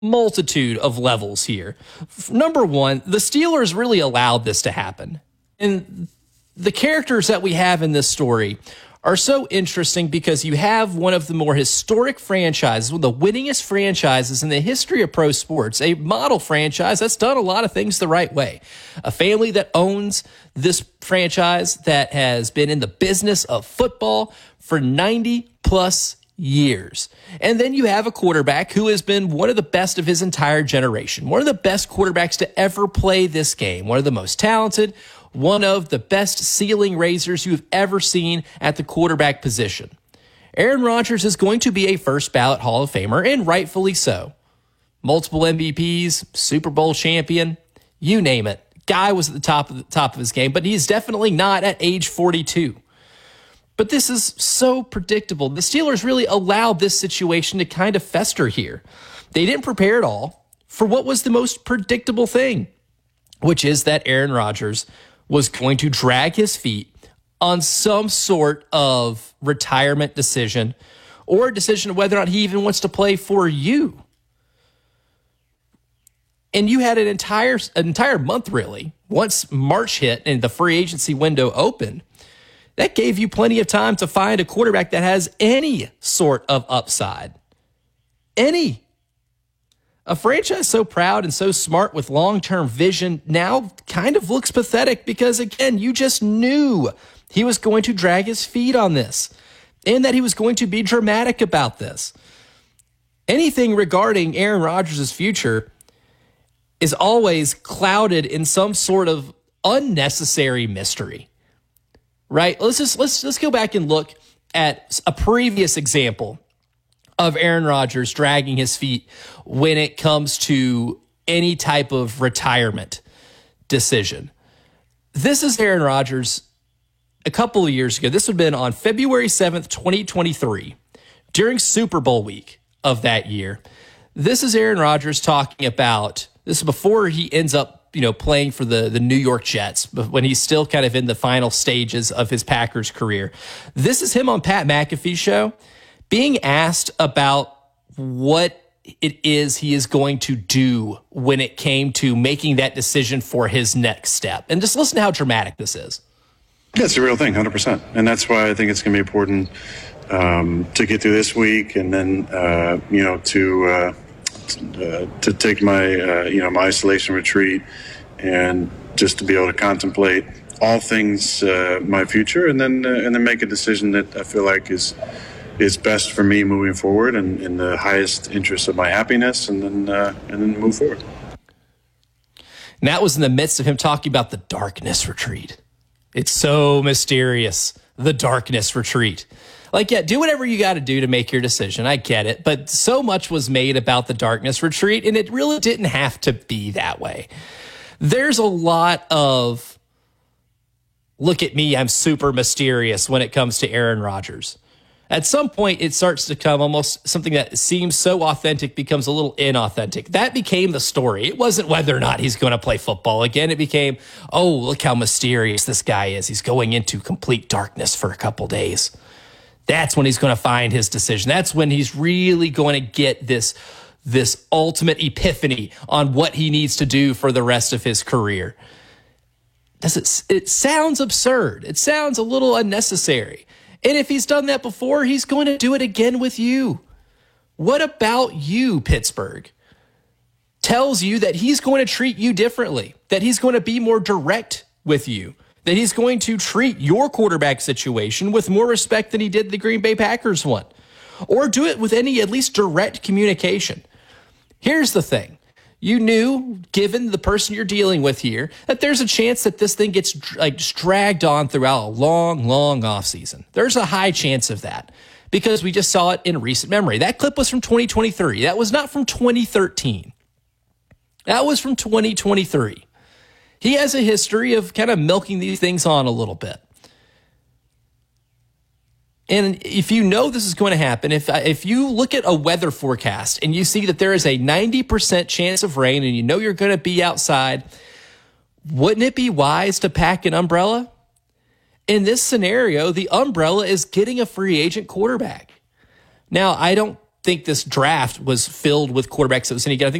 multitude of levels here. Number one, the Steelers really allowed this to happen. And the characters that we have in this story are so interesting because you have one of the more historic franchises, one of the winningest franchises in the history of pro sports, a model franchise that's done a lot of things the right way. A family that owns this franchise that has been in the business of football for 90 plus years. And then you have a quarterback who has been one of the best of his entire generation, one of the best quarterbacks to ever play this game, one of the most talented, one of the best ceiling raisers you've ever seen at the quarterback position. Aaron Rodgers is going to be a first ballot Hall of Famer, and rightfully so. Multiple MVPs, Super Bowl champion, you name it. Guy was at the top of his game, but he's definitely not at age 42. But this is so predictable. The Steelers really allowed this situation to kind of fester here. They didn't prepare at all for what was the most predictable thing, which is that Aaron Rodgers was going to drag his feet on some sort of retirement decision or a decision of whether or not he even wants to play for you. And you had an entire month, really, once March hit and the free agency window opened, that gave you plenty of time to find a quarterback that has any sort of upside. Any. A franchise so proud and so smart with long-term vision now kind of looks pathetic because, again, you just knew he was going to drag his feet on this and that he was going to be dramatic about this. Anything regarding Aaron Rodgers' future is always clouded in some sort of unnecessary mystery, right? Let's go back and look at a previous example of Aaron Rodgers dragging his feet when it comes to any type of retirement decision. This is Aaron Rodgers a couple of years ago. This would have been on February 7th, 2023, during Super Bowl week of that year. This is Aaron Rodgers talking about, this is before he ends up, playing for the New York Jets, when he's still kind of in the final stages of his Packers career. This is him on Pat McAfee's show, being asked about what it is he is going to do when it came to making that decision for his next step. And just listen to how dramatic this is. Yeah, it's a real thing, 100%. And that's why I think it's going to be important to get through this week and then, to take my, my isolation retreat and just to be able to contemplate all things, my future, and then make a decision that I feel like is best for me moving forward and in the highest interest of my happiness, and then move forward. And that was in the midst of him talking about the darkness retreat. It's so mysterious, the darkness retreat. Do whatever you got to do to make your decision. I get it. But so much was made about the darkness retreat, and it really didn't have to be that way. There's a lot of, look at me, I'm super mysterious when it comes to Aaron Rodgers. At some point, it starts to come almost something that seems so authentic becomes a little inauthentic. That became the story. It wasn't whether or not he's going to play football again. It became, oh, look how mysterious this guy is. He's going into complete darkness for a couple days. That's when he's going to find his decision. That's when he's really going to get this ultimate epiphany on what he needs to do for the rest of his career. It sounds absurd. It sounds a little unnecessary. And if he's done that before, he's going to do it again with you. What about you, Pittsburgh? Tells you that he's going to treat you differently, that he's going to be more direct with you, that he's going to treat your quarterback situation with more respect than he did the Green Bay Packers one, or do it with any at least direct communication. Here's the thing. You knew, given the person you're dealing with here, that there's a chance that this thing gets just dragged on throughout a long, long offseason. There's a high chance of that because we just saw it in recent memory. That clip was from 2023. That was not from 2013. That was from 2023. He has a history of kind of milking these things on a little bit. And if you know this is going to happen, if you look at a weather forecast and you see that there is a 90% chance of rain and you know you're going to be outside, wouldn't it be wise to pack an umbrella? In this scenario, the umbrella is getting a free agent quarterback. Now, I don't think this draft was filled with quarterbacks that was any good. I think